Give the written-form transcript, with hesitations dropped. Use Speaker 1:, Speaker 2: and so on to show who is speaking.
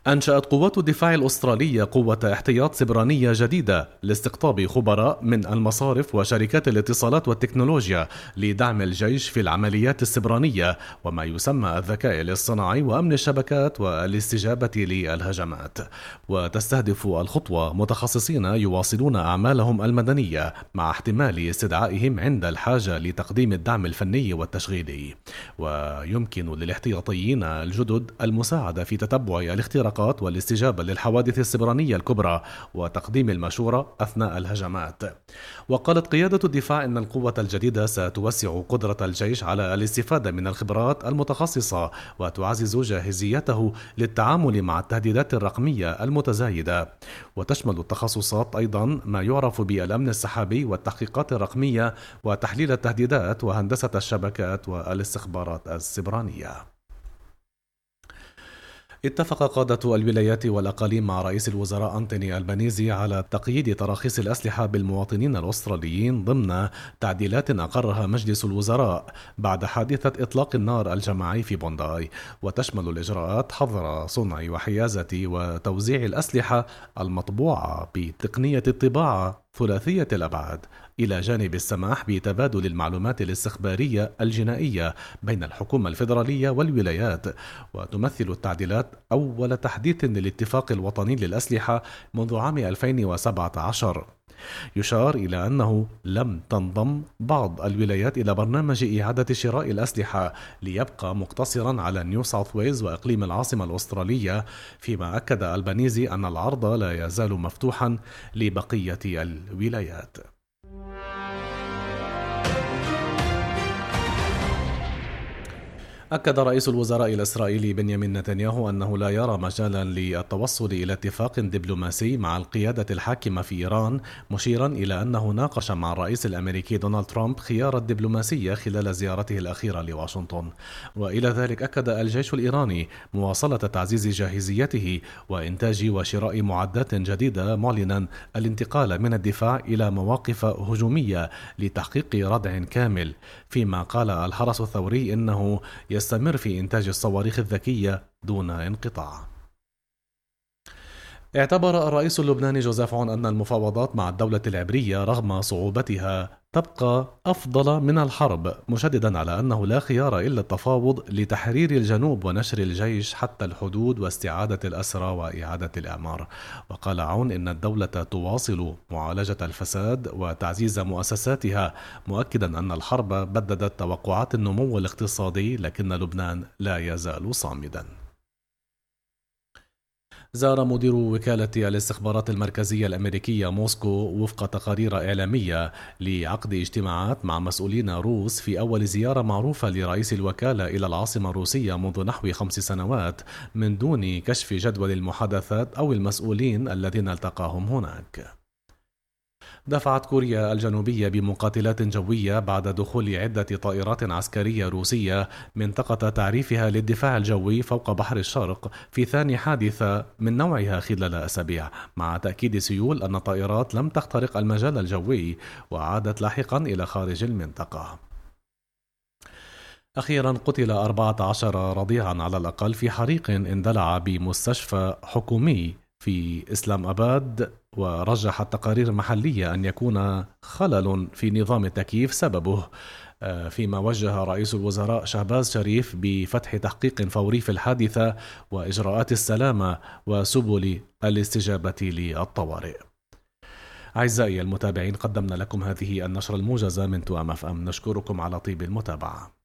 Speaker 1: أنشأت قوات الدفاع الأسترالية قوة احتياط سبرانية جديدة لاستقطاب خبراء من المصارف وشركات الاتصالات والتكنولوجيا لدعم الجيش في العمليات السبرانية وما يسمى الذكاء الاصطناعي وأمن الشبكات والاستجابة للهجمات. وتستهدف الخطوة متخصصين يواصلون أعمالهم المدنية مع احتمال استدعائهم عند الحاجة لتقديم الدعم الفني والتشغيلي. ويمكن للاحتياطيين الجدد المساعدة في تتبع الاختراقات والاستجابة للحوادث السبرانية الكبرى وتقديم المشورة أثناء الهجمات. وقالت قيادة الدفاع إن القوة الجديدة ستوسع قدرة الجيش على الاستفادة من الخبرات المتخصصة وتعزز جاهزيته للتعامل مع التهديدات الرقمية المتزايدة. وتشمل التخصصات أيضا ما يعرف بالأمن السحابي والتحقيقات الرقمية وتحليل التهديدات وهندسة الشبكات والاستخبارات السبرانية. اتفق قادة الولايات والأقاليم مع رئيس الوزراء أنتوني ألبانيزي على تقييد تراخيص الأسلحة بالمواطنين الأستراليين ضمن تعديلات أقرها مجلس الوزراء بعد حادثة إطلاق النار الجماعي في بونداي. وتشمل الإجراءات حظر صنع وحيازة وتوزيع الأسلحة المطبوعة بتقنية الطباعة ثلاثية الأبعاد، إلى جانب السماح بتبادل المعلومات الاستخبارية الجنائية بين الحكومة الفيدرالية والولايات. وتمثل التعديلات أول تحديث للاتفاق الوطني للأسلحة منذ عام 2017. يشار إلى أنه لم تنضم بعض الولايات إلى برنامج إعادة شراء الأسلحة ليبقى مقتصرا على نيو ساوث ويلز وإقليم العاصمة الأسترالية، فيما أكد ألبانيزي أن العرض لا يزال مفتوحا لبقية الولايات. أكد رئيس الوزراء الإسرائيلي بنيامين نتنياهو أنه لا يرى مجالا للتوصل إلى اتفاق دبلوماسي مع القيادة الحاكمة في إيران، مشيرا إلى أنه ناقش مع الرئيس الأمريكي دونالد ترامب خيار الدبلوماسية خلال زيارته الأخيرة لواشنطن. وإلى ذلك أكد الجيش الإيراني مواصلة تعزيز جاهزيته وإنتاج وشراء معدات جديدة، معلنا الانتقال من الدفاع إلى مواقف هجومية لتحقيق ردع كامل. فيما قال الحرس الثوري إنه يستمر في إنتاج الصواريخ الذكية دون انقطاع. اعتبر الرئيس اللبناني جوزيف عون أن المفاوضات مع الدولة العبرية رغم صعوبتها تبقى أفضل من الحرب، مشددا على أنه لا خيار إلا التفاوض لتحرير الجنوب ونشر الجيش حتى الحدود واستعادة الأسرى وإعادة الإعمار. وقال عون إن الدولة تواصل معالجة الفساد وتعزيز مؤسساتها، مؤكدا أن الحرب بددت توقعات النمو الاقتصادي، لكن لبنان لا يزال صامدا. زار مدير وكالة الاستخبارات المركزية الأمريكية موسكو وفق تقارير إعلامية لعقد اجتماعات مع مسؤولين روس في أول زيارة معروفة لرئيس الوكالة إلى العاصمة الروسية منذ نحو 5 سنوات، من دون كشف جدول المحادثات أو المسؤولين الذين التقاهم هناك. دفعت كوريا الجنوبية بمقاتلات جوية بعد دخول عدة طائرات عسكرية روسية منطقة تعريفها للدفاع الجوي فوق بحر الشرق في ثاني حادثة من نوعها خلال أسابيع، مع تأكيد سيول أن الطائرات لم تخترق المجال الجوي وعادت لاحقا إلى خارج المنطقة. أخيرا قتل 14 رضيعا على الأقل في حريق اندلع بمستشفى حكومي في إسلام أباد، ورجحت تقارير محلية أن يكون خلل في نظام التكييف سببه، فيما وجه رئيس الوزراء شهباز شريف بفتح تحقيق فوري في الحادثة وإجراءات السلامة وسبل الاستجابة للطوارئ. أعزائي المتابعين، قدمنا لكم هذه النشرة الموجزة من توام FM. نشكركم على طيب المتابعة.